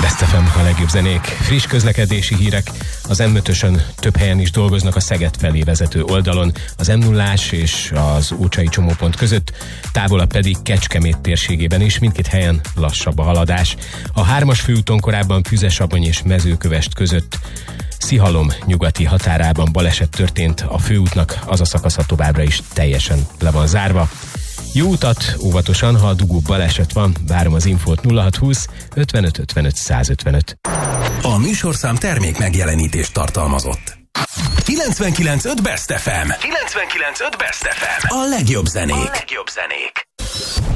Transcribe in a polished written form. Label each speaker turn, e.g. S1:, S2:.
S1: Best FM, a legjobb zenék, friss közlekedési hírek. Az M5-ösön több helyen is dolgoznak a Szeged felé vezető oldalon, az M0-ás és az Ócsai csomópont között, távolabb pedig Kecskemét térségében is, mindkét helyen lassabb a haladás. A 3-as főúton korábban Füzesabony és Mezőkövesd között Szihalom nyugati határában baleset történt, a főútnak az a szakasza továbbra is teljesen le van zárva. Jó utat, óvatosan, ha a dugóbb baleset van, várom az infót 0620 55 55 155.
S2: A műsorszám termék megjelenítést tartalmazott. 99.5 Best FM. 99.5 Best FM. A legjobb zenék.